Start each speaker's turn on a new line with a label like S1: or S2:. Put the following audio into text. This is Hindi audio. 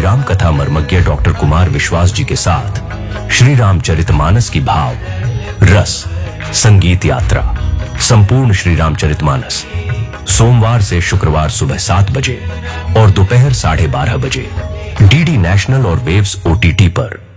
S1: राम कथा मर्मज्ञ डॉक्टर कुमार विश्वास जी के साथ श्री रामचरितमानस की भाव रस संगीत यात्रा संपूर्ण श्री रामचरितमानस सोमवार से शुक्रवार सुबह 7 बजे और दोपहर 12:30 बजे डीडी नेशनल और वेव्स OTT पर।